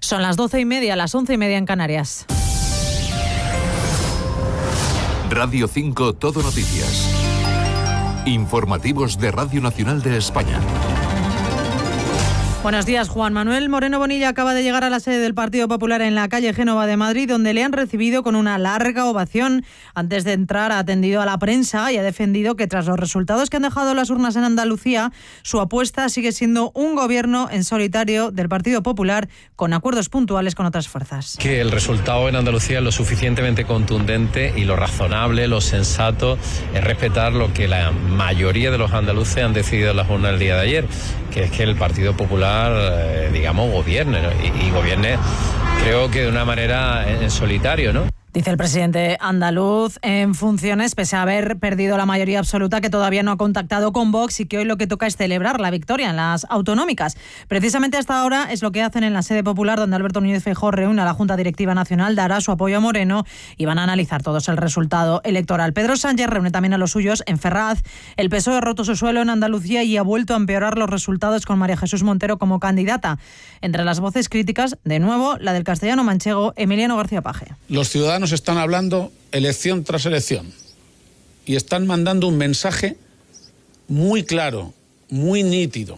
Son las 12:30, las 11:30 en Canarias. Radio 5 Todo Noticias. Informativos de Radio Nacional de España. Buenos días. Juan Manuel Moreno Bonilla acaba de llegar a la sede del Partido Popular en la calle Génova de Madrid, donde le han recibido con una larga ovación. Antes de entrar ha atendido a la prensa y ha defendido que tras los resultados que han dejado las urnas en Andalucía, su apuesta sigue siendo un gobierno en solitario del Partido Popular con acuerdos puntuales con otras fuerzas. Que el resultado en Andalucía es lo suficientemente contundente y lo razonable, lo sensato es respetar lo que la mayoría de los andaluces han decidido en las urnas el día de ayer, que es que el Partido Popular gobierne, ¿no? y gobierne, creo que de una manera en solitario, ¿no? Dice el presidente andaluz en funciones, pese a haber perdido la mayoría absoluta, que todavía no ha contactado con Vox y que hoy lo que toca es celebrar la victoria en las autonómicas. Precisamente hasta ahora es lo que hacen en la sede popular, donde Alberto Núñez Feijóo reúne a la Junta Directiva Nacional, dará su apoyo a Moreno y van a analizar todos el resultado electoral. Pedro Sánchez reúne también a los suyos en Ferraz. El PSOE ha roto su suelo en Andalucía y ha vuelto a empeorar los resultados con María Jesús Montero como candidata. Entre las voces críticas, de nuevo, la del castellano manchego Emiliano García Paje. Los ciudadanos están hablando elección tras elección y están mandando un mensaje muy claro, muy nítido.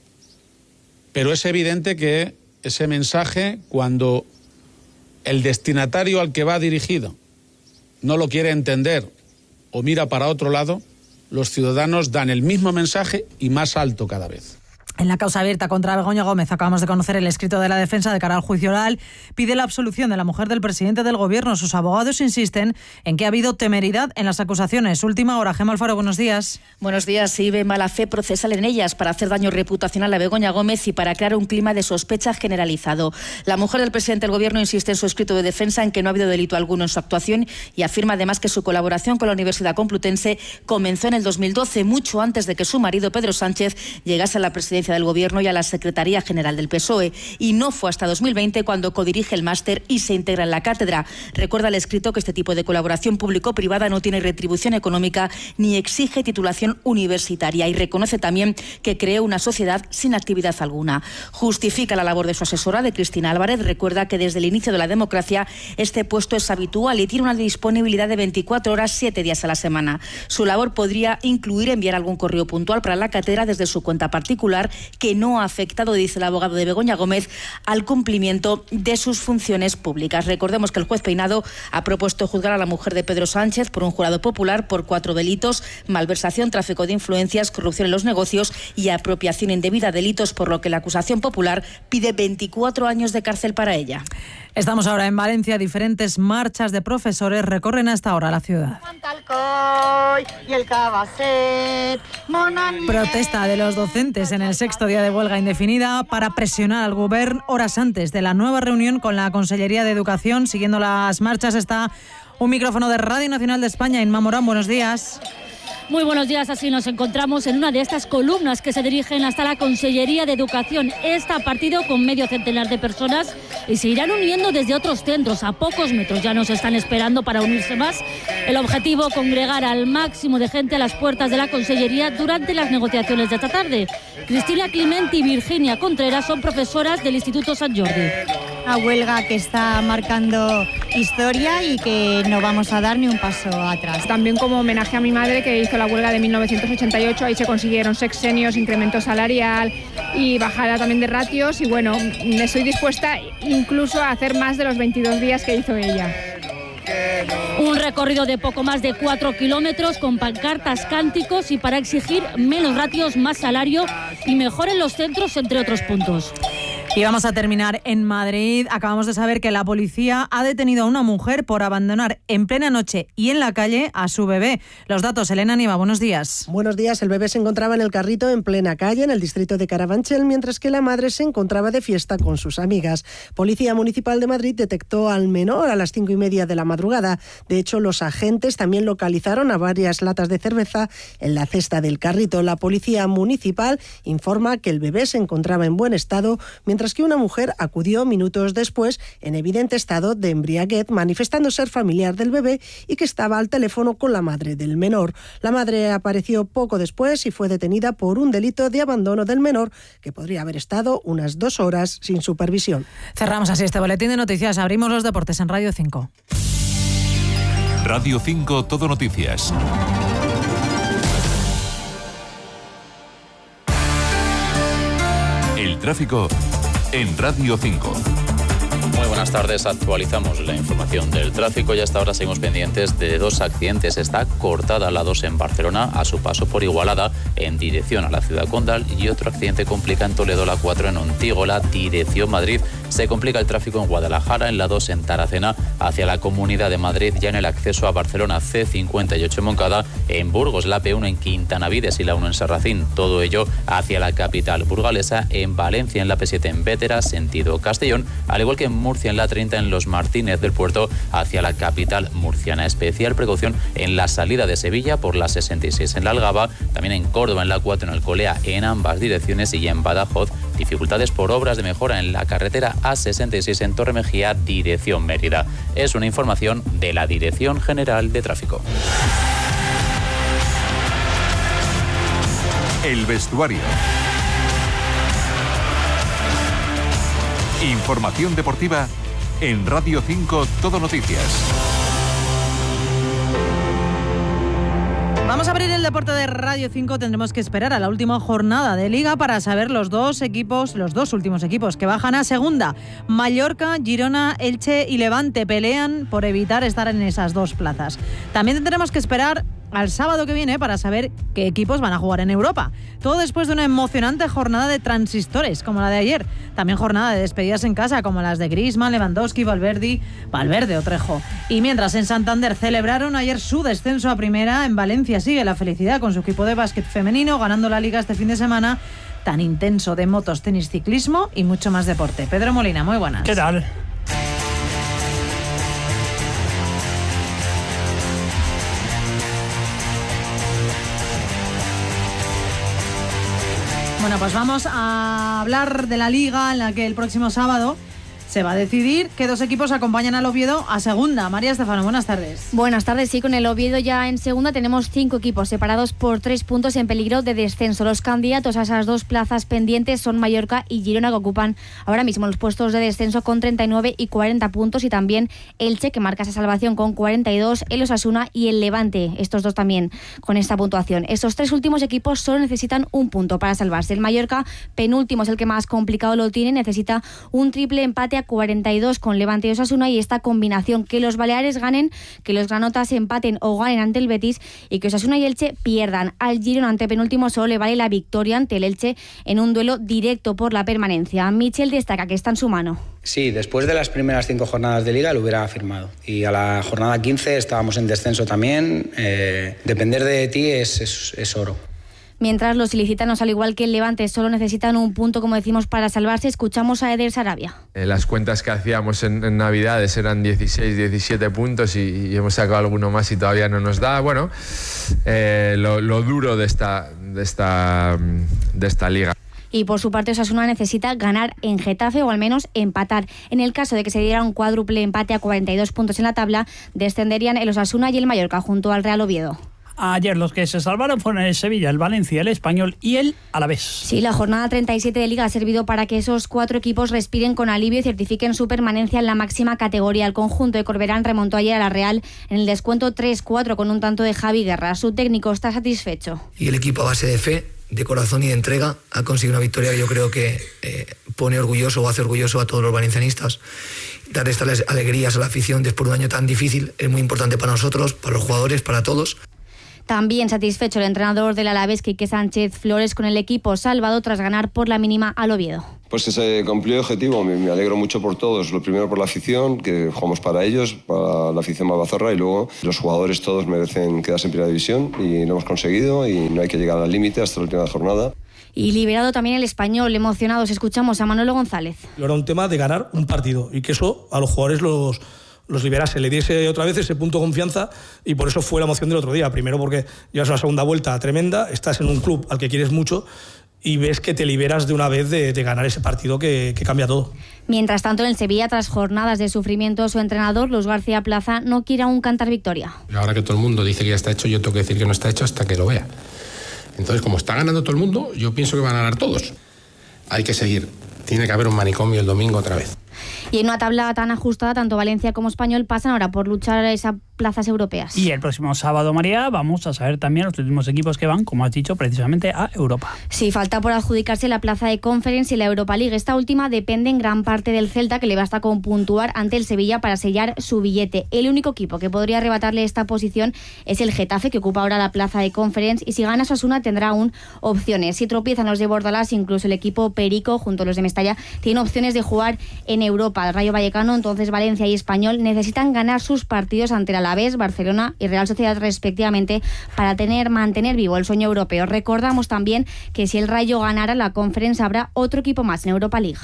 Pero es evidente que ese mensaje, cuando el destinatario al que va dirigido no lo quiere entender o mira para otro lado, los ciudadanos dan el mismo mensaje y más alto cada vez. En la causa abierta contra Begoña Gómez acabamos de conocer el escrito de la defensa de cara al juicio oral. Pide la absolución de la mujer del presidente del gobierno. Sus abogados insisten en que ha habido temeridad en las acusaciones. Última hora. Gemma Alfaro, buenos días. Buenos días. Sí, ve mala fe procesal en ellas para hacer daño reputacional a Begoña Gómez y para crear un clima de sospecha generalizado. La mujer del presidente del gobierno insiste en su escrito de defensa en que no ha habido delito alguno en su actuación y afirma además que su colaboración con la Universidad Complutense comenzó en el 2012, mucho antes de que su marido Pedro Sánchez llegase a la presidencia del Gobierno y a la Secretaría General del PSOE, y no fue hasta 2020 cuando codirige el máster y se integra en la cátedra. Recuerda el escrito que este tipo de colaboración público-privada no tiene retribución económica ni exige titulación universitaria, y reconoce también que creó una sociedad sin actividad alguna. Justifica la labor de su asesora, de Cristina Álvarez. Recuerda que desde el inicio de la democracia este puesto es habitual y tiene una disponibilidad de 24 horas, 7 días a la semana. Su labor podría incluir enviar algún correo puntual para la cátedra desde su cuenta particular, que no ha afectado, dice el abogado de Begoña Gómez, al cumplimiento de sus funciones públicas. Recordemos que el juez Peinado ha propuesto juzgar a la mujer de Pedro Sánchez por un jurado popular por 4 delitos: malversación, tráfico de influencias, corrupción en los negocios y apropiación indebida, delitos por lo que la acusación popular pide 24 años de cárcel para ella. Estamos ahora en Valencia. Diferentes marchas de profesores recorren hasta ahora la ciudad. Protesta de los docentes en el 6º día de huelga indefinida para presionar al Govern horas antes de la nueva reunión con la Consellería de Educación. Siguiendo las marchas está un micrófono de Radio Nacional de España. Inma Morán, buenos días. Muy buenos días, así nos encontramos en una de estas columnas que se dirigen hasta la Consellería de Educación. Esta partido con medio centenar de personas y se irán uniendo desde otros centros a pocos metros. Ya nos están esperando para unirse más. El objetivo, congregar al máximo de gente a las puertas de la Consellería durante las negociaciones de esta tarde. Cristina Clement y Virginia Contreras son profesoras del Instituto Sant Jordi. Una huelga que está marcando historia y que no vamos a dar ni un paso atrás. También como homenaje a mi madre, que hizo la huelga de 1988, ahí se consiguieron sexenios, incremento salarial y bajada también de ratios, y bueno, estoy dispuesta incluso a hacer más de los 22 días que hizo ella. Un recorrido de poco más de 4 kilómetros con pancartas, cánticos y para exigir menos ratios, más salario y mejor en los centros, entre otros puntos. Y vamos a terminar en Madrid. Acabamos de saber que la policía ha detenido a una mujer por abandonar en plena noche y en la calle a su bebé. Los datos, Elena Nieva, buenos días. Buenos días. El bebé se encontraba en el carrito en plena calle, en el distrito de Carabanchel, mientras que la madre se encontraba de fiesta con sus amigas. Policía Municipal de Madrid detectó al menor a las 5:30 de la madrugada. De hecho, los agentes también localizaron a varias latas de cerveza en la cesta del carrito. La Policía Municipal informa que el bebé se encontraba en buen estado, mientras mientras que una mujer acudió minutos después en evidente estado de embriaguez, manifestando ser familiar del bebé y que estaba al teléfono con la madre del menor. La madre apareció poco después y fue detenida por un delito de abandono del menor, que podría haber estado unas 2 horas sin supervisión. Cerramos así este boletín de noticias. Abrimos los deportes en Radio 5. Radio 5 Todo Noticias. El tráfico en Radio 5. Muy buenas tardes, actualizamos la información del tráfico y hasta ahora seguimos pendientes de 2 accidentes. Está cortada la 2 en Barcelona a su paso por Igualada en dirección a la ciudad condal y otro accidente complica en Toledo la 4 en Ontígola, dirección Madrid. Se complica el tráfico en Guadalajara, en la 2 en Taracena, hacia la Comunidad de Madrid, ya en el acceso a Barcelona C58 en Moncada, en Burgos la P1 en Quintanavides y la 1 en Serracín, todo ello hacia la capital burgalesa, en Valencia en la P7 en Bétera, sentido Castellón, al igual que en Murcia en la 30 en Los Martínez del Puerto, hacia la capital murciana. Especial precaución en la salida de Sevilla por la 66 en la Algaba, también en Córdoba en la 4 en Alcolea, en ambas direcciones, y en Badajoz, dificultades por obras de mejora en la carretera A66 en Torremejía, dirección Mérida. Es una información de la Dirección General de Tráfico. El vestuario. Información deportiva en Radio 5 Todo Noticias. Vamos a abrir el deporte de Radio 5. Tendremos que esperar a la última jornada de Liga para saber los dos últimos equipos que bajan a segunda. Mallorca, Girona, Elche y Levante pelean por evitar estar en esas 2 plazas. También tendremos que esperar al sábado que viene para saber qué equipos van a jugar en Europa. Todo después de una emocionante jornada de transistores como la de ayer. También jornada de despedidas en casa como las de Griezmann, Lewandowski, Valverde o Trejo. Y mientras en Santander celebraron ayer su descenso a primera, en Valencia sigue la felicidad con su equipo de básquet femenino ganando la Liga este fin de semana tan intenso de motos, tenis, ciclismo y mucho más deporte. Pedro Molina, muy buenas. ¿Qué tal? Bueno, pues vamos a hablar de la Liga en la que el próximo sábado se va a decidir que 2 equipos acompañan al Oviedo a segunda. María Estefano, buenas tardes. Buenas tardes, sí, con el Oviedo ya en segunda tenemos 5 equipos separados por 3 puntos en peligro de descenso. Los candidatos a esas 2 plazas pendientes son Mallorca y Girona, que ocupan ahora mismo los puestos de descenso con 39 y 40 puntos, y también Elche, que marca esa salvación con 42, el Osasuna y el Levante, estos 2 también con esta puntuación. Estos 3 últimos equipos solo necesitan un punto para salvarse. El Mallorca, penúltimo, es el que más complicado lo tiene, necesita un triple empate a 42 con Levante y Osasuna, y esta combinación, que los baleares ganen, que los granotas empaten o ganen ante el Betis y que Osasuna y Elche pierdan. Al Girona, ante penúltimo, solo le vale la victoria ante el Elche en un duelo directo por la permanencia. Michel destaca que está en su mano. Sí, después de las primeras 5 jornadas de Liga lo hubiera firmado, y a la jornada 15 estábamos en descenso también. Depender de ti es oro. Mientras los ilicitanos, al igual que el Levante, solo necesitan un punto, como decimos, para salvarse, escuchamos a Eder Sarabia. Las cuentas que hacíamos en Navidades eran 16, 17 puntos y hemos sacado alguno más y todavía no nos da. Bueno, lo duro de esta liga. Y por su parte, Osasuna necesita ganar en Getafe o al menos empatar. En el caso de que se diera un cuádruple empate a 42 puntos en la tabla, descenderían el Osasuna y el Mallorca junto al Real Oviedo. Ayer los que se salvaron fueron el Sevilla, el Valencia, el Español y el Alavés. Sí, la jornada 37 de Liga ha servido para que esos 4 equipos respiren con alivio y certifiquen su permanencia en la máxima categoría. El conjunto de Corberán remontó ayer a la Real en el descuento 3-4 con un tanto de Javi Guerra. Su técnico está satisfecho. Y el equipo, a base de fe, de corazón y de entrega, ha conseguido una victoria que yo creo que pone orgulloso o hace orgulloso a todos los valencianistas. Dar estas alegrías a la afición después de un año tan difícil es muy importante para nosotros, para los jugadores, para todos. También satisfecho el entrenador del Alavés, Quique Sánchez Flores, con el equipo salvado tras ganar por la mínima al Oviedo. Pues se cumplió el objetivo, me alegro mucho por todos. Lo primero por la afición, que jugamos para ellos, para la afición malvazorra, y luego los jugadores todos merecen quedarse en primera división y lo hemos conseguido y no hay que llegar al límite hasta la última jornada. Y liberado también el Español, emocionados, escuchamos a Manolo González. Era un tema de ganar un partido y que eso a los jugadores los liberase, le diese otra vez ese punto de confianza, y por eso fue la emoción del otro día. Primero porque llevas una segunda vuelta tremenda, estás en un club al que quieres mucho y ves que te liberas de una vez de ganar ese partido que cambia todo. Mientras tanto, en el Sevilla, tras jornadas de sufrimiento, su entrenador, Luis García Plaza, no quiere aún cantar victoria. Ahora que todo el mundo dice que ya está hecho, yo tengo que decir que no está hecho hasta que lo vea. Entonces, como está ganando todo el mundo, yo pienso que van a ganar todos. Hay que seguir. Tiene que haber un manicomio el domingo otra vez. Y en una tabla tan ajustada, tanto Valencia como Español pasan ahora por luchar a esas plazas europeas. Y el próximo sábado, María, vamos a saber también los últimos equipos que van, como has dicho, precisamente a Europa. Sí, falta por adjudicarse la plaza de Conference y la Europa League. Esta última depende en gran parte del Celta, que le basta con puntuar ante el Sevilla para sellar su billete. El único equipo que podría arrebatarle esta posición es el Getafe, que ocupa ahora la plaza de Conference, y si gana Osasuna tendrá aún opciones. Si tropiezan los de Bordalás, incluso el equipo Perico, junto a los de Mestalla, tiene opciones de jugar en Europa. El Rayo Vallecano, entonces Valencia y Español necesitan ganar sus partidos ante el Alavés, Barcelona y Real Sociedad respectivamente para mantener vivo el sueño europeo. Recordamos también que si el Rayo ganara la Conference habrá otro equipo más en Europa League.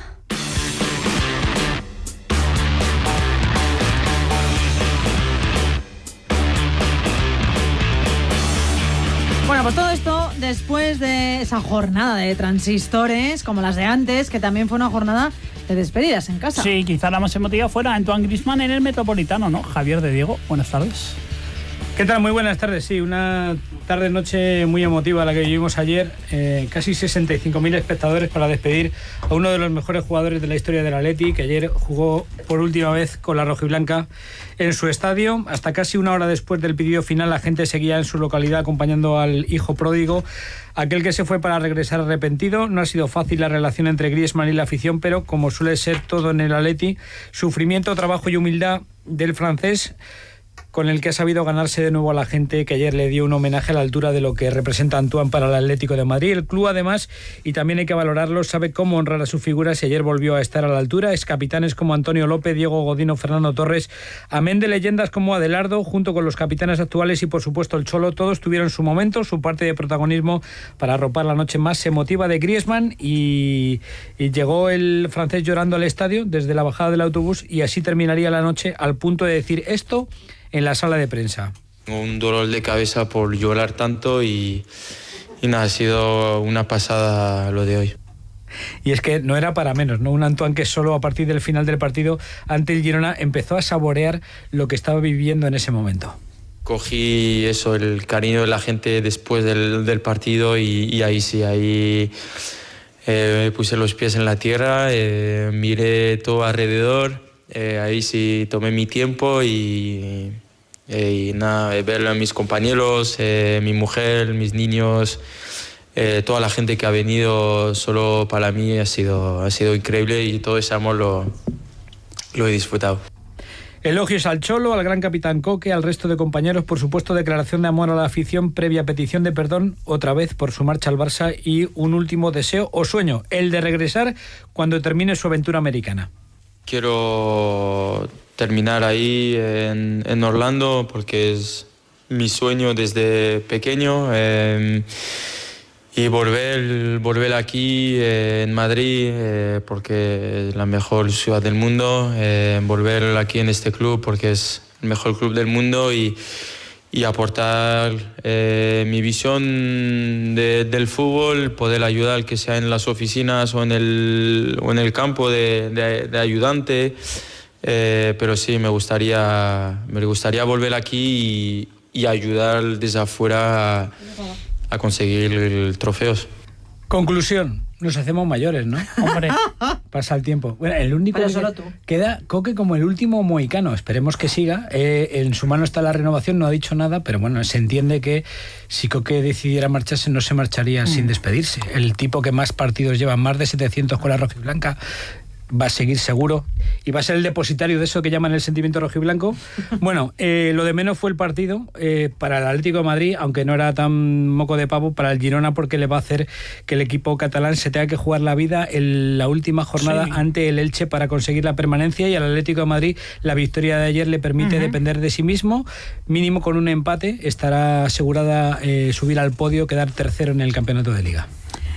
Bueno, pues todo esto después de esa jornada de transistores, como las de antes, que también fue una jornada de despedidas en casa. Sí, quizá la más emotiva fuera Antoine Griezmann en el Metropolitano, ¿no? Javier de Diego, buenas tardes. ¿Qué tal? Muy buenas tardes. Sí, una tarde-noche muy emotiva la que vivimos ayer. Casi 65.000 espectadores para despedir a uno de los mejores jugadores de la historia del Atleti, que ayer jugó por última vez con la rojiblanca en su estadio. Hasta casi una hora después del pitido final, la gente seguía en su localidad acompañando al hijo pródigo, aquel que se fue para regresar arrepentido. No ha sido fácil la relación entre Griezmann y la afición, pero como suele ser todo en el Atleti, sufrimiento, trabajo y humildad del francés, con el que ha sabido ganarse de nuevo a la gente, que ayer le dio un homenaje a la altura de lo que representa Antoine para el Atlético de Madrid. El club, además, y también hay que valorarlo, sabe cómo honrar a su figura si ayer volvió a estar a la altura. Es capitanes como Antonio López, Diego Godín, Fernando Torres, amén de leyendas como Adelardo, junto con los capitanes actuales y, por supuesto, el Cholo. Todos tuvieron su momento, su parte de protagonismo para arropar la noche más emotiva de Griezmann, y llegó el francés llorando al estadio desde la bajada del autobús, y así terminaría la noche, al punto de decir esto en la sala de prensa. Un dolor de cabeza por llorar tanto y nada, ha sido una pasada lo de hoy. Y es que no era para menos, ¿no? Un Antoine que solo a partir del final del partido ante el Girona empezó a saborear lo que estaba viviendo en ese momento. Cogí eso, el cariño de la gente después del partido y ahí sí, ahí puse los pies en la tierra, miré todo alrededor, ahí sí tomé mi tiempo y nada, ver a mis compañeros, mi mujer, mis niños, toda la gente que ha venido solo para mí ha sido increíble, y todo ese amor lo he disfrutado. Elogios al Cholo, al gran capitán Coque, al resto de compañeros, por supuesto declaración de amor a la afición previa petición de perdón otra vez por su marcha al Barça, y un último deseo o sueño, el de regresar cuando termine su aventura americana. Quiero terminar ahí en Orlando porque es mi sueño desde pequeño, y volver aquí en Madrid porque es la mejor ciudad del mundo, volver aquí en este club porque es el mejor club del mundo, y aportar mi visión del fútbol, poder ayudar, que sea en las oficinas o en el campo de ayudante, pero sí, me gustaría volver aquí y ayudar desde afuera a conseguir trofeos. Conclusión, nos hacemos mayores, ¿no? Hombre, pasa el tiempo. Bueno, el único pero que solo tú. Queda Coque como el último mohicano. Esperemos que siga. En su mano está la renovación, no ha dicho nada, pero bueno, se entiende que si Coque decidiera marcharse, no se marcharía sin despedirse. El tipo que más partidos lleva, más de 700 con la rojiblanca, va a seguir seguro y va a ser el depositario de eso que llaman el sentimiento rojiblanco. Bueno, lo de menos fue el partido para el Atlético de Madrid, aunque no era tan moco de pavo para el Girona, porque le va a hacer que el equipo catalán se tenga que jugar la vida en la última jornada ante el Elche para conseguir la permanencia, y al Atlético de Madrid la victoria de ayer le permite depender de sí mismo, mínimo con un empate estará asegurada subir al podio, quedar tercero en el campeonato de Liga.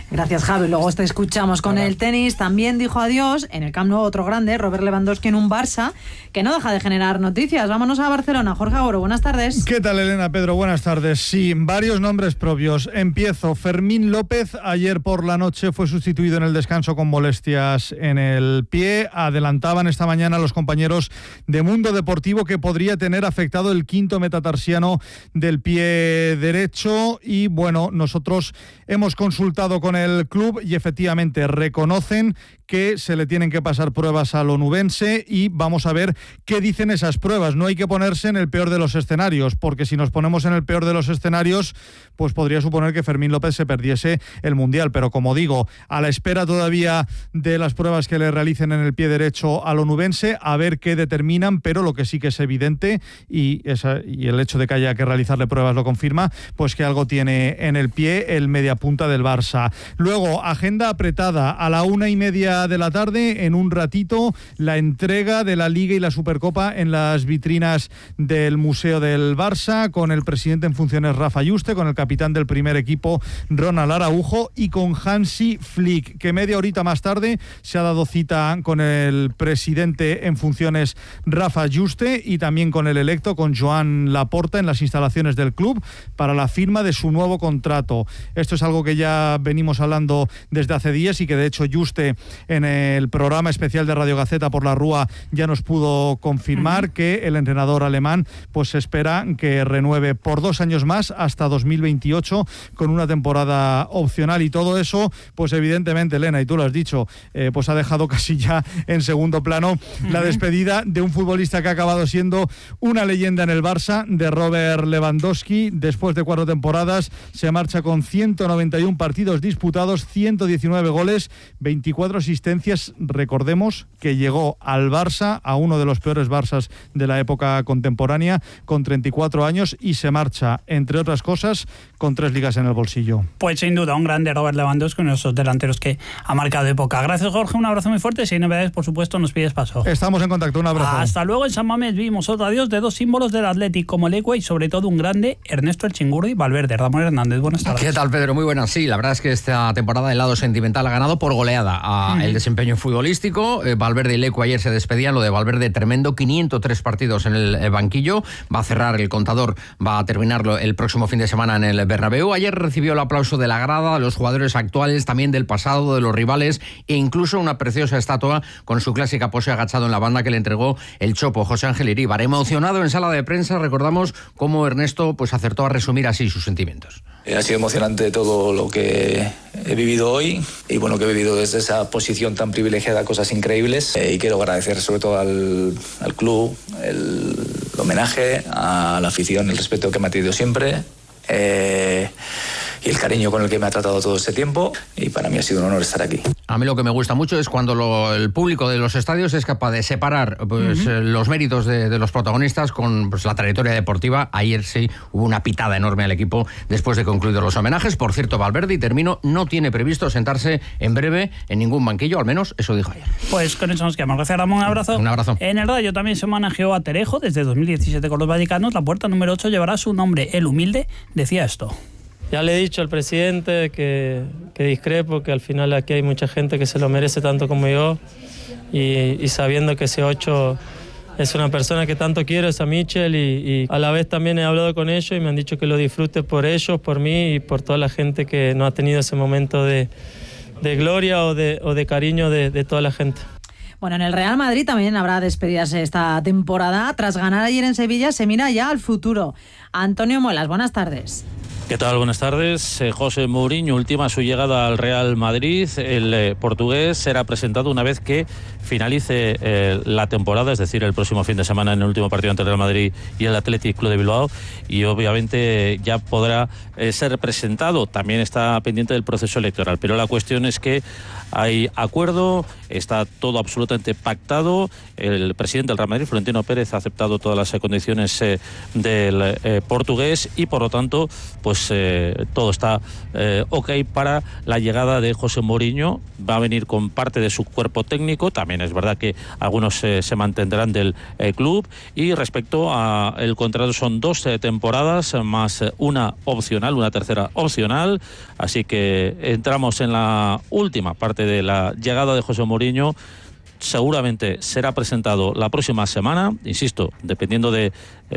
Gracias, Javi. Luego te escuchamos con el tenis. También dijo adiós en el Camp Nou otro grande, Robert Lewandowski, en un Barça que no deja de generar noticias. Vámonos a Barcelona. Jorge Agoro, buenas tardes. ¿Qué tal, Elena? Pedro, buenas tardes. Sí, varios nombres propios. Empiezo. Fermín López, ayer por la noche fue sustituido en el descanso con molestias en el pie. Adelantaban esta mañana los compañeros de Mundo Deportivo que podría tener afectado el quinto metatarsiano del pie derecho. Y bueno, nosotros hemos consultado con el club y efectivamente reconocen que se le tienen que pasar pruebas al onubense y vamos a ver qué dicen esas pruebas. No hay que ponerse en el peor de los escenarios, porque si nos ponemos en el peor de los escenarios, pues podría suponer que Fermín López se perdiese el Mundial. Pero como digo, a la espera todavía de las pruebas que le realicen en el pie derecho al onubense, a ver qué determinan, pero lo que sí que es evidente, y el hecho de que haya que realizarle pruebas lo confirma, pues que algo tiene en el pie el mediapunta del Barça. Luego, agenda apretada, a la 1:30 de la tarde, en un ratito, la entrega de la Liga y la Supercopa en las vitrinas del Museo del Barça, con el presidente en funciones Rafa Yuste, con el capitán del primer equipo Ronald Araujo y con Hansi Flick, que media horita más tarde se ha dado cita con el presidente en funciones Rafa Yuste y también con el electo, con Joan Laporta, en las instalaciones del club para la firma de su nuevo contrato. Esto es algo que ya venimos hablando desde hace días y que de hecho Yuste en el programa especial de Radio Gaceta por la Rúa ya nos pudo confirmar que el entrenador alemán pues espera que renueve por 2 años más hasta 2028 con una temporada opcional, y todo eso pues evidentemente, Elena, y tú lo has dicho, pues ha dejado casi ya en segundo plano la despedida de un futbolista que ha acabado siendo una leyenda en el Barça, de Robert Lewandowski. Después de 4 temporadas se marcha con 191 partidos disputados, 119 goles, 24 asistencias. Recordemos que llegó al Barça, a uno de los peores Barças de la época contemporánea, con 34 años, y se marcha, entre otras cosas, con 3 ligas en el bolsillo. Pues sin duda, un grande Robert Lewandowski, uno de esos delanteros que ha marcado época. Gracias, Jorge, un abrazo muy fuerte. Si hay novedades, por supuesto, nos pides paso. Estamos en contacto, un abrazo. Hasta luego. En San Mamés vimos otro adiós de 2 símbolos del Athletic como el Ecue y sobre todo un grande, Ernesto El Chingurri Valverde. Ramón Hernández, buenas tardes. ¿Qué tal, Pedro? Muy buenas. Sí, la verdad es que esta temporada el lado sentimental ha ganado por goleada el desempeño futbolístico. Valverde y Lecue ayer se despedían. Lo de Valverde tremendo, 503 partidos en el banquillo, va a cerrar el contador, va a terminarlo el próximo fin de semana en el Bernabéu. Ayer recibió el aplauso de la grada, de los jugadores actuales, también del pasado, de los rivales, e incluso una preciosa estatua con su clásica pose agachado en la banda que le entregó el Chopo, José Ángel Iríbar. Emocionado en sala de prensa, recordamos cómo Ernesto pues acertó a resumir así sus sentimientos. Ha sido emocionante todo lo que he vivido hoy, y bueno, que he vivido desde esa posición tan privilegiada, cosas increíbles, y quiero agradecer sobre todo al club el homenaje, a la afición, el respeto que me ha tenido siempre, y el cariño con el que me ha tratado todo este tiempo, y para mí ha sido un honor estar aquí. A mí lo que me gusta mucho es cuando el público de los estadios es capaz de separar los méritos de los protagonistas con la trayectoria deportiva. Ayer sí hubo una pitada enorme al equipo después de concluidos los homenajes. Por cierto, Valverde, y termino, no tiene previsto sentarse en breve en ningún banquillo, al menos eso dijo ayer. Pues con eso nos quedamos. Gracias, Ramón, un abrazo. Un abrazo. En el Rayo también se homenajeó a Terejo desde 2017 con los vallicanos. La puerta número 8 llevará su nombre. El humilde decía esto. Ya le he dicho al presidente que discrepo, que al final aquí hay mucha gente que se lo merece tanto como yo, y sabiendo que ese 8 es una persona que tanto quiero, es a Michel, y a la vez también he hablado con ellos y me han dicho que lo disfrute por ellos, por mí y por toda la gente que no ha tenido ese momento de gloria o de cariño de toda la gente. Bueno, en el Real Madrid también habrá despedidas esta temporada. Tras ganar ayer en Sevilla, se mira ya al futuro. Antonio Muelas, buenas tardes. ¿Qué tal? Buenas tardes. José Mourinho ultima su llegada al Real Madrid. El portugués será presentado una vez que finalice la temporada, es decir, el próximo fin de semana en el último partido entre el Real Madrid y el Athletic Club de Bilbao, y obviamente ya podrá ser presentado. También está pendiente del proceso electoral, pero la cuestión es que hay acuerdo está todo absolutamente pactado. El presidente del Real Madrid, Florentino Pérez, ha aceptado todas las condiciones del portugués y por lo tanto pues todo está ok para la llegada de José Mourinho. Va a venir con parte de su cuerpo técnico, también es verdad que algunos se mantendrán del club, y respecto a el contrato son 2 temporadas más una opcional, una tercera opcional, así que entramos en la última parte de la llegada de José Mourinho. Seguramente será presentado la próxima semana, insisto, dependiendo del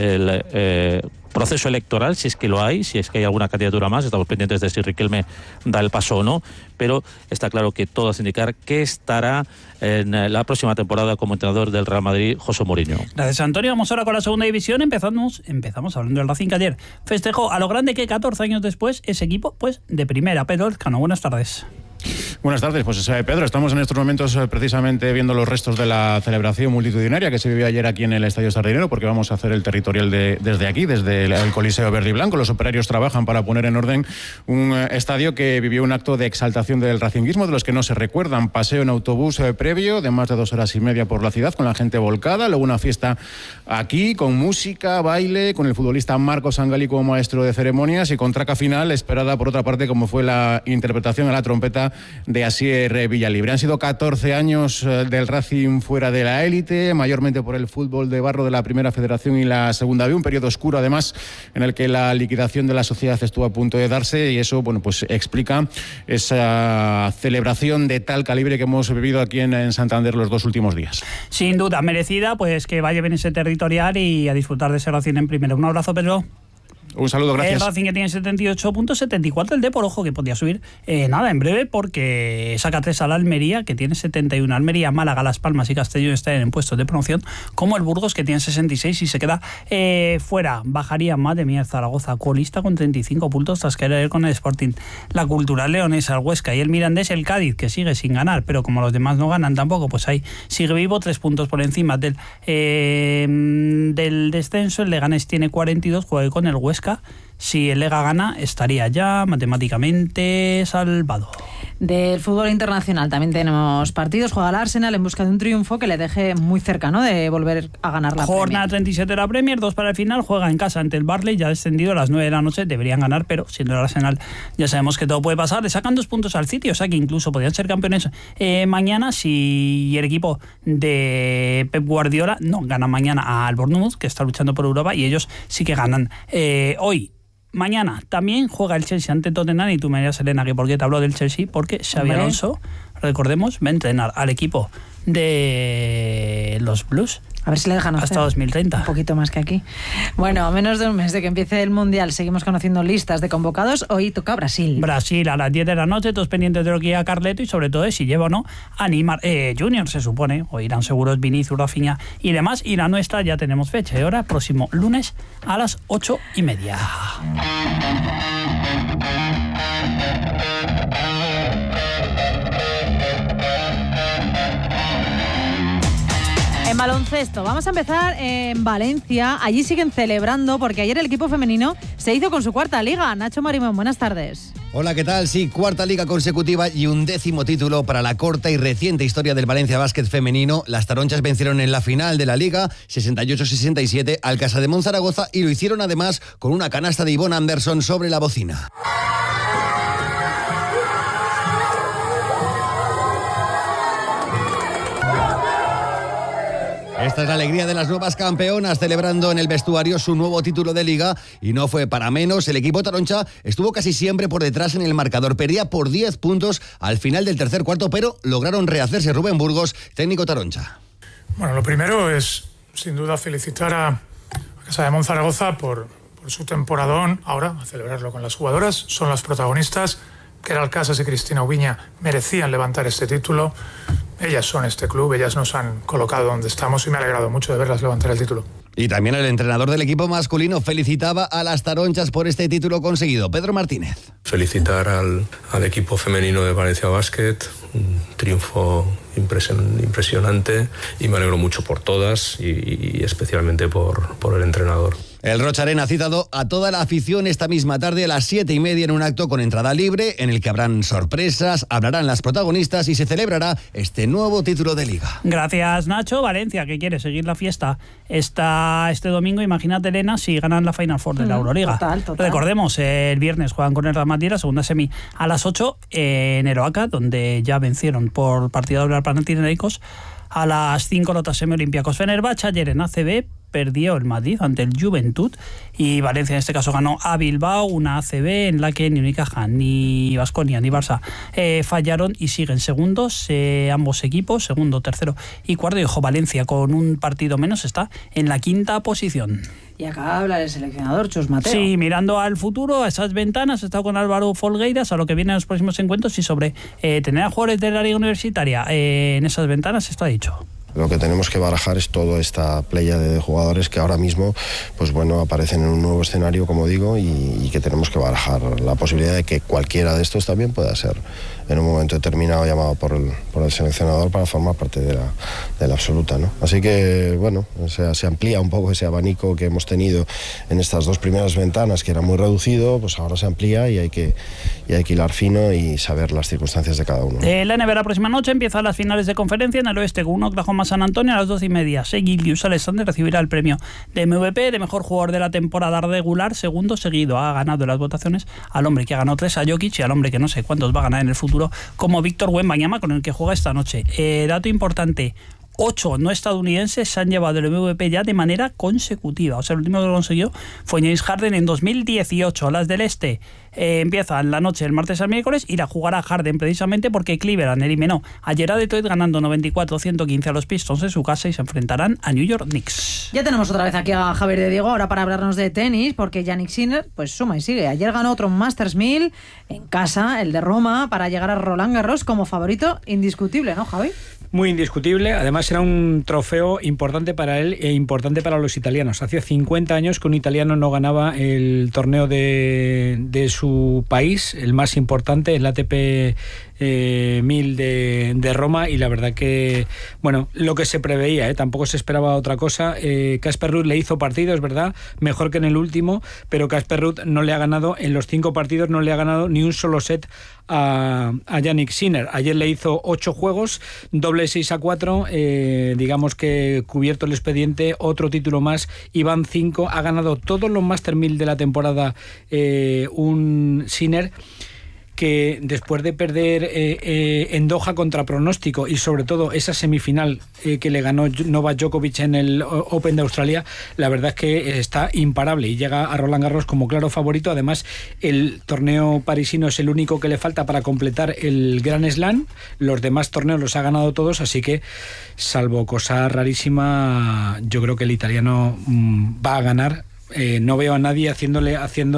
proceso electoral, si es que lo hay, si es que hay alguna candidatura más. Estamos pendientes de si Riquelme da el paso o no, pero está claro que todo hace indicar que estará en la próxima temporada como entrenador del Real Madrid, José Mourinho. Gracias, Antonio. Vamos ahora con la segunda división. Empezamos hablando del Racing, que ayer festejó a lo grande que 14 años después ese equipo pues de primera. Pedro Elcano, buenas tardes. Buenas tardes, pues Pedro, estamos en estos momentos precisamente viendo los restos de la celebración multitudinaria que se vivió ayer aquí en el Estadio Sardinero, porque vamos a hacer el territorial desde aquí, desde el Coliseo Verde y Blanco. Los operarios trabajan para poner en orden un estadio que vivió un acto de exaltación del racinguismo, de los que no se recuerdan. Paseo en autobús previo de más de 2 horas y media por la ciudad, con la gente volcada, luego una fiesta aquí con música, baile, con el futbolista Marcos Angali como maestro de ceremonias y con traca final esperada por otra parte, como fue la interpretación a la trompeta de Asier Villalibre. Han sido 14 años del Racing fuera de la élite, mayormente por el fútbol de barro de la Primera Federación y la Segunda B, un periodo oscuro además en el que la liquidación de la sociedad estuvo a punto de darse, y eso pues explica esa celebración de tal calibre que hemos vivido aquí en Santander los 2 últimos días. Sin duda merecida, pues que vaya bien ese territorial y a disfrutar de ese Racing en primera. Un abrazo, Pedro. Un saludo, gracias. El Racing, que tiene 78 puntos, 74 el Depor, ojo, que podía subir en breve, porque saca 3 a la Almería, que tiene 71. Almería, Málaga, Las Palmas y Castellón están en puestos de promoción, como el Burgos, que tiene 66 y se queda fuera. Bajaría, madre mía, Zaragoza, colista con 35 puntos tras caer con el Sporting. La Cultural Leonesa, el Huesca y el Mirandés, el Cádiz, que sigue sin ganar, pero como los demás no ganan tampoco, pues ahí sigue vivo, 3 puntos por encima del descenso. El Leganés tiene 42, juega con el Huesca. Si el Lega gana, estaría ya matemáticamente salvado. Del fútbol internacional también tenemos partidos. Juega el Arsenal en busca de un triunfo que le deje muy cerca, ¿no?, de volver a ganar la Jornada Premier. 37 de la Premier, 2 para el final. Juega en casa ante el Burnley, ya descendido a las 9 de la noche. Deberían ganar, pero siendo el Arsenal ya sabemos que todo puede pasar. Le sacan 2 puntos al City, o sea que incluso podrían ser campeones mañana si el equipo de Pep Guardiola no gana mañana al Bournemouth, que está luchando por Europa, y ellos sí que ganan hoy. Mañana también juega el Chelsea ante Tottenham, y tú me dirás, Elena, que por qué te habló del Chelsea, porque Xabi Alonso, recordemos, va a entrenar al equipo de los Blues. A ver si le dejan hacer hasta 2030. Un poquito más que aquí. Bueno, a menos de un mes de que empiece el Mundial, seguimos conociendo listas de convocados. Hoy toca Brasil. Brasil a las 10 de la noche, todos pendientes de lo que diga Carleto y sobre todo de si lleva o no a Neymar Junior, se supone. O irán seguros Vinicius, Rafinha y demás. Y la nuestra ya tenemos fecha y hora, próximo lunes a las 8:30. En baloncesto, vamos a empezar en Valencia. Allí siguen celebrando porque ayer el equipo femenino se hizo con su 4ª liga. Nacho Marimón, buenas tardes. Hola, ¿qué tal? Sí, 4ª liga consecutiva y un 10º título para la corta y reciente historia del Valencia Básquet femenino. Las taronchas vencieron en la final de la liga 68-67 al Casademont Zaragoza, y lo hicieron además con una canasta de Yvonne Anderson sobre la bocina. Esta es la alegría de las nuevas campeonas, celebrando en el vestuario su nuevo título de liga, y no fue para menos. El equipo taroncha estuvo casi siempre por detrás en el marcador, perdía por 10 puntos al final del tercer cuarto, pero lograron rehacerse. Rubén Burgos, técnico taroncha. Bueno, lo primero es, sin duda, felicitar a Casademont Zaragoza por su temporadón. Ahora, a celebrarlo con las jugadoras, son las protagonistas. Queralt Casas y Cristina Ubiña merecían levantar este título. Ellas son este club, ellas nos han colocado donde estamos, y me ha alegrado mucho de verlas levantar el título. Y también el entrenador del equipo masculino felicitaba a las taronchas por este título conseguido. Pedro Martínez. Felicitar al equipo femenino de Valencia Basket, un triunfo impresionante, y me alegro mucho por todas y especialmente por el entrenador. El Rocha Arena ha citado a toda la afición esta misma tarde a las 7:30 en un acto con entrada libre en el que habrán sorpresas, hablarán las protagonistas y se celebrará este nuevo título de Liga. Gracias, Nacho. Valencia, que quiere seguir la fiesta este domingo. Imagínate, Elena, si ganan la Final Four de la Euroliga. Total. Recordemos, el viernes juegan con el Real Madrid, la segunda semi a las 8 en Eroaca, donde ya vencieron por partido doble al Panathinaikos. A las 5 la otra semi Olympiacos Fenerbahce. Ayer en ACB perdió el Madrid ante el Juventud y Valencia en este caso ganó a Bilbao, una ACB en la que ni Unicaja, ni Baskonia, ni Barça fallaron y siguen segundos ambos equipos, segundo, tercero y cuarto. Y ojo, Valencia con un partido menos está en la quinta posición. Y acaba de hablar el seleccionador, Chus Mateo. Sí, mirando al futuro, a esas ventanas, he estado con Álvaro Folgueiras, a lo que viene en los próximos encuentros y sobre tener a jugadores de la liga universitaria en esas ventanas, está dicho. Lo que tenemos que barajar es toda esta playa de jugadores que ahora mismo, pues bueno, aparecen en un nuevo escenario, como digo, y que tenemos que barajar la posibilidad de que cualquiera de estos también pueda ser en un momento determinado llamado por el seleccionador para formar parte de la absoluta, ¿no? Así que, bueno, se amplía un poco ese abanico que hemos tenido en estas dos primeras ventanas, que era muy reducido, pues ahora se amplía y hay que hilar fino y saber las circunstancias de cada uno, ¿no? La NBA la próxima noche empiezan las finales de conferencia en el oeste con un Oklahoma San Antonio a las 12:30. Shai Gilgeous-Alexander recibirá el premio de MVP, de mejor jugador de la temporada regular, segundo seguido. Ha ganado las votaciones al hombre que ha ganado 3, a Jokic, y al hombre que no sé cuántos va a ganar en el futuro, como Víctor Wembanyama, con el que juega esta noche. Dato importante: 8 no estadounidenses se han llevado el MVP ya de manera consecutiva. O sea, el último que lo consiguió fue James Harden en 2018. Las del este empiezan la noche del martes al miércoles y la jugará Harden precisamente porque Cleveland eliminó ayer a Detroit ganando 94-115 a los Pistons en su casa y se enfrentarán a New York Knicks. Ya tenemos otra vez aquí a Javier de Diego ahora para hablarnos de tenis, porque Jannik Sinner pues suma y sigue. Ayer ganó otro Masters 1000 en casa, el de Roma, para llegar a Roland Garros como favorito indiscutible, ¿no, Javi? Muy indiscutible, además era un trofeo importante para él e importante para los italianos. Hace 50 años que un italiano no ganaba el torneo de su país, el más importante, el ATP 1000 de Roma, y la verdad que, bueno, lo que se preveía, tampoco se esperaba otra cosa. Casper Ruud le hizo partido, es verdad, mejor que en el último, pero Casper Ruud no le ha ganado, en los 5 partidos no le ha ganado ni un solo set a Jannik Sinner. Ayer le hizo 8 juegos, doble 6-4, digamos que cubierto el expediente, otro título más, y van 5, ha ganado todos los Master 1000 de la temporada un Sinner que después de perder en Doha contra pronóstico, y sobre todo esa semifinal que le ganó Novak Djokovic en el Open de Australia, la verdad es que está imparable y llega a Roland Garros como claro favorito. Además, el torneo parisino es el único que le falta para completar el Grand Slam. Los demás torneos los ha ganado todos, así que, salvo cosa rarísima, yo creo que el italiano va a ganar. No veo a nadie haciéndole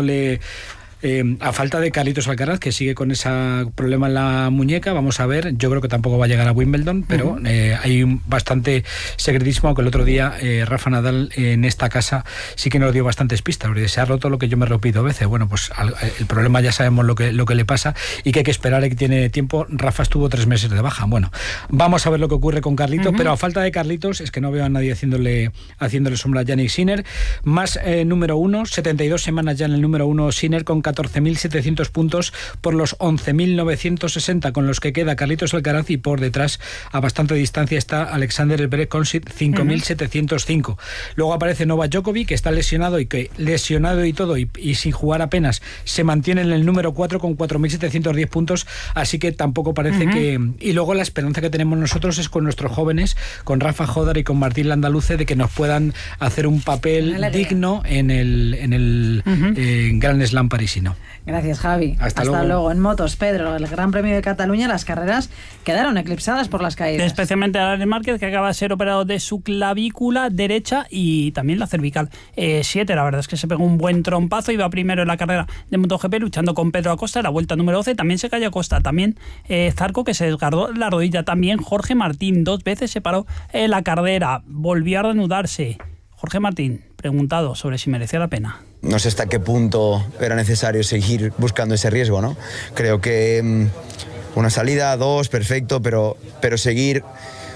a falta de Carlitos Alcaraz, que sigue con ese problema en la muñeca. Vamos a ver, yo creo que tampoco va a llegar a Wimbledon, pero hay bastante secretismo, aunque el otro día Rafa Nadal en esta casa sí que nos dio bastantes pistas, porque se ha roto lo que yo me repito a veces. Bueno, pues el problema ya sabemos lo que le pasa y que hay que esperar, y que tiene tiempo. Rafa estuvo 3 meses de baja. Bueno, vamos a ver lo que ocurre con Carlitos, pero a falta de Carlitos es que no veo a nadie haciéndole sombra a Jannik Sinner. Más número 1, 72 semanas ya en el número 1 Sinner, con 14.700 puntos por los 11.960 con los que queda Carlitos Alcaraz, y por detrás, a bastante distancia, está Alexander Zverev con 5.705. Luego aparece Novak Djokovic, que está lesionado y todo y sin jugar apenas se mantiene en el número 4 con 4.710 puntos, así que tampoco parece que... Y luego la esperanza que tenemos nosotros es con nuestros jóvenes, con Rafa Jodar y con Martín Landaluce, de que nos puedan hacer un papel digno en el Grand Slam parisino. Gracias, Javi. Hasta luego. En motos, Pedro, el Gran Premio de Cataluña, las carreras quedaron eclipsadas por las caídas. Especialmente a Alex Márquez, que acaba de ser operado de su clavícula derecha y también la cervical 7. La verdad es que se pegó un buen trompazo, iba primero en la carrera de MotoGP luchando con Pedro Acosta en la vuelta número 12. También se cayó Acosta, también Zarco, que se desgarró la rodilla, también Jorge Martín 2 veces se paró en la carrera, volvió a reanudarse. Jorge Martín, preguntado sobre si merecía la pena. No sé hasta qué punto era necesario seguir buscando ese riesgo, ¿no? Creo que una salida, 2, perfecto, pero seguir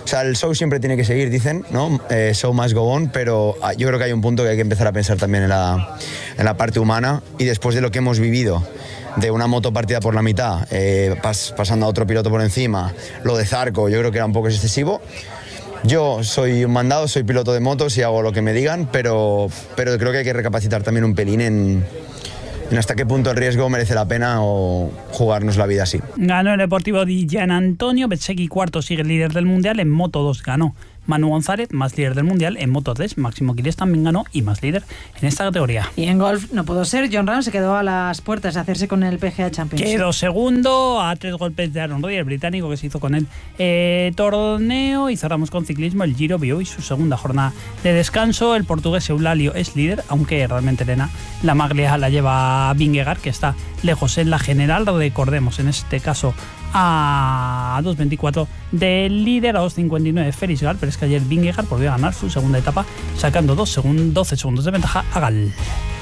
O sea, el show siempre tiene que seguir, dicen, ¿no? Show must go on, pero yo creo que hay un punto que hay que empezar a pensar también en la parte humana, y después de lo que hemos vivido, de una moto partida por la mitad, pasando a otro piloto por encima, lo de Zarco, yo creo que era un poco excesivo. Yo soy un mandado, soy piloto de motos y hago lo que me digan, pero creo que hay que recapacitar también un pelín en hasta qué punto el riesgo merece la pena o jugarnos la vida así. Ganó el Deportivo di Gian Antonio. Bezzecchi cuarto, sigue el líder del Mundial. En Moto 2 ganó Manu González, más líder del Mundial. En Moto 3, Máximo Quilés también ganó y más líder en esta categoría. Y en golf no pudo ser. Jon Rahm se quedó a las puertas de hacerse con el PGA Championship. Quedó segundo a 3 golpes de Aaron Rodgers, el británico, que se hizo con el torneo. Y cerramos con ciclismo. El Giro vio hoy su segunda jornada de descanso. El portugués Eulalio es líder, aunque realmente Elena la maglia la lleva Vingegaard, que está lejos en la general. Recordemos, en este caso, a 2.24 del líder, a 2.59 Félix Gal, pero es que ayer Vingegaard volvió a ganar su segunda etapa, sacando 12 segundos de ventaja a Gal.